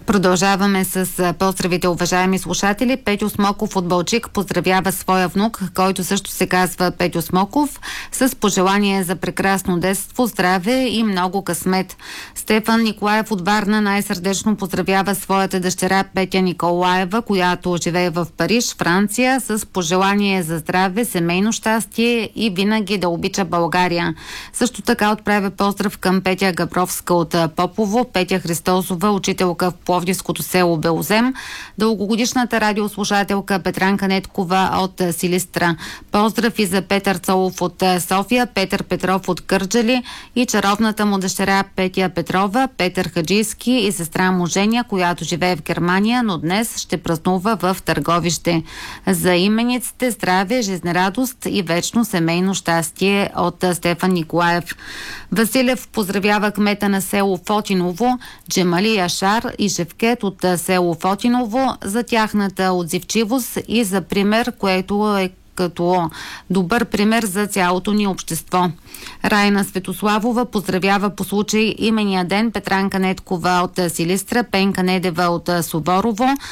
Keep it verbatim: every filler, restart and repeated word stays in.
Продължаваме с поздравите, уважаеми слушатели. Петьо Смоков от Балчик поздравява своя внук, който също се казва Петьо Смоков, с пожелание за прекрасно детство, здраве и много късмет. Стефан Николаев от Варна най-сърдечно поздравява своята дъщеря Петя Николаева, която живее в Париж, Франция, с пожелание за здраве, семейно щастие и винаги да обича България. Също така отправя поздрав към Петя Габровска от Попово, Петя Христосова, учителка в Пловдивското село Белозем, дългогодишната радиослушателка Петранка Неткова от Силистра. Поздрав и за Петър Цолов от София, Петър Петров от Кърджали и чаровната му дъщеря Петя Петрова, Петър Хаджийски и сестра му Женя, която живее в Германия, но днес ще празнува в Търговище. За имениците здраве, жизнерадост и вечно семейно щастие от Стефан Николаев. Василев поздравява кмета на село Фотиново, Джемали Яшар и Жевкет от село Фотиново за тяхната отзивчивост и за пример, което е като добър пример за цялото ни общество. Райна Светославова поздравява по случай имения ден Петранка Неткова от Силистра, Пенка Недева от Соборово,